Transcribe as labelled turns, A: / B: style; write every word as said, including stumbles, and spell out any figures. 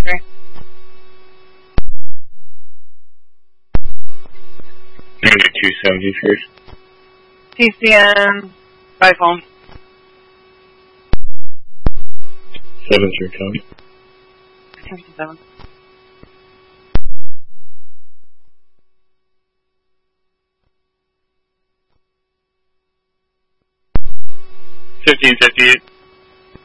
A: three.
B: Negative two seventy, first.
A: T C N by phone.
B: seven three, copy.
A: fifty-seven.
B: fifteen fifty-eight.